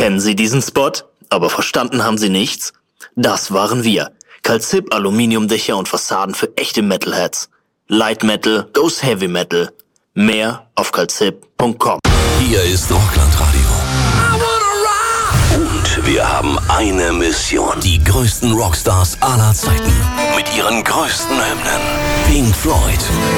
Kennen Sie diesen Spot? Aber verstanden haben Sie nichts? Das waren wir. Calzip Aluminiumdächer und Fassaden für echte Metalheads. Light Metal goes Heavy Metal. Mehr auf calzip.com. Hier ist Rocklandradio. Und wir haben eine Mission. Die größten Rockstars aller Zeiten. Mit ihren größten Hymnen. Pink Floyd.